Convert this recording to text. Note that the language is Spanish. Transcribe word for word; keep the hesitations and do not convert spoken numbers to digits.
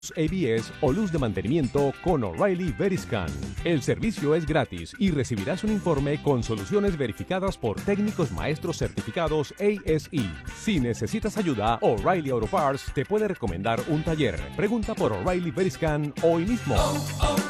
A B S o luz de mantenimiento con O'Reilly Veriscan. El servicio es gratis y recibirás un informe con soluciones verificadas por técnicos maestros certificados A S E. Si necesitas ayuda, O'Reilly Auto Parts te puede recomendar un taller. Pregunta por O'Reilly Veriscan hoy mismo. Oh, oh.